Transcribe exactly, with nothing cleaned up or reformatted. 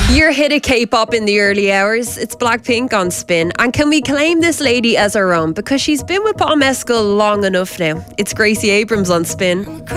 Your hit of K-pop in the early hours. It's Blackpink on Spin. And can we claim this lady as our own? Because she's been with Paul Mescal long enough now. It's Gracie Abrams on Spin.